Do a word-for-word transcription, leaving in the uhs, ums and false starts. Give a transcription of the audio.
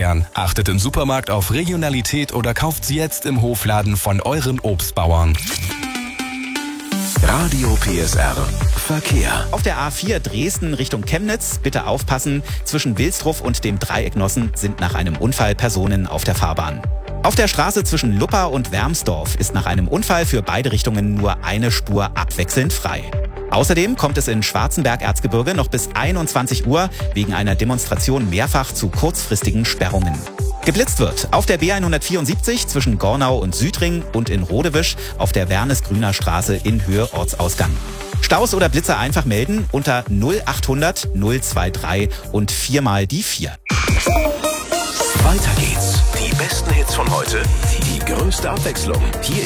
Erdbeeren. Achtet im Supermarkt auf Regionalität oder kauft sie jetzt im Hofladen von euren Obstbauern. Radio P S R Verkehr. Auf der A vier Dresden Richtung Chemnitz, bitte aufpassen, zwischen Wilsdruff und dem Dreiecknossen sind nach einem Unfall Personen auf der Fahrbahn. Auf der Straße zwischen Luppa und Wermsdorf ist nach einem Unfall für beide Richtungen nur eine Spur abwechselnd frei. Außerdem kommt es in Schwarzenberg-Erzgebirge noch bis einundzwanzig Uhr wegen einer Demonstration mehrfach zu kurzfristigen Sperrungen. Geblitzt wird auf der B hundertvierundsiebzig zwischen Gornau und Südring und in Rodewisch auf der Wernes-Grüner Straße in Höhe Ortsausgang. Staus oder Blitzer einfach melden unter null achthundert null dreiundzwanzig und viermal die vier. Weiter geht's. Die besten Hits von heute, die größte Abwechslung. Hier